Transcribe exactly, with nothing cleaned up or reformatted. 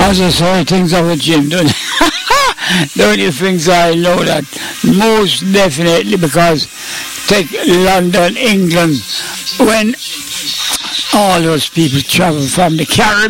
As I say, things of a Jim, don't the only things I know that most definitely, because take London, England, when all those people travel from the Caribbean